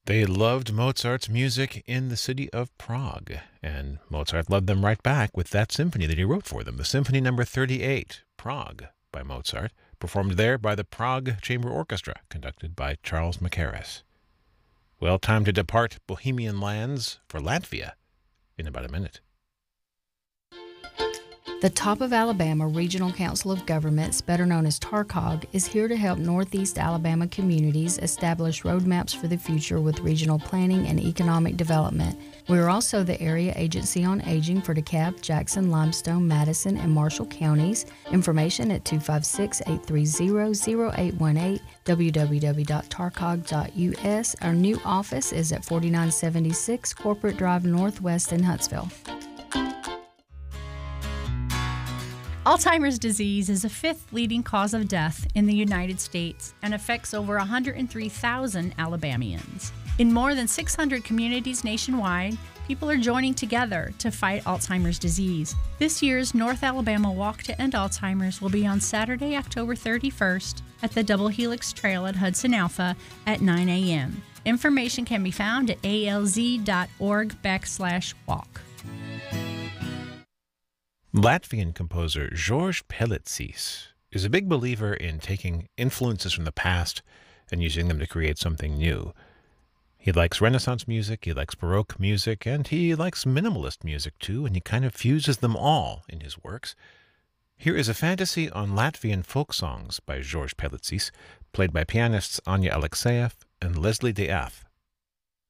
They loved Mozart's music in the city of Prague, and Mozart loved them right back with that symphony that he wrote for them, the Symphony Number 38, Prague, by Mozart, performed there by the Prague Chamber Orchestra, conducted by Charles Mackerras. Well, time to depart Bohemian lands for Latvia in about a minute. The Top of Alabama Regional Council of Governments, better known as TARCOG, is here to help Northeast Alabama communities establish roadmaps for the future with regional planning and economic development. We are also the Area Agency on Aging for DeKalb, Jackson, Limestone, Madison, and Marshall counties. Information at 256-830-0818, www.tarcog.us. Our new office is at 4976 Corporate Drive Northwest in Huntsville. Alzheimer's disease is the fifth leading cause of death in the United States and affects over 103,000 Alabamians. In more than 600 communities nationwide, people are joining together to fight Alzheimer's disease. This year's North Alabama Walk to End Alzheimer's will be on Saturday, October 31st at the Double Helix Trail at Hudson Alpha at 9 a.m. Information can be found at alz.org/walk. Latvian composer George Pelicis is a big believer in taking influences from the past and using them to create something new. He likes Renaissance music, he likes Baroque music, and he likes minimalist music too, and he kind of fuses them all in his works. Here is a fantasy on Latvian folk songs by George Pelicis, played by pianists Anya Alexeyev and Leslie Death.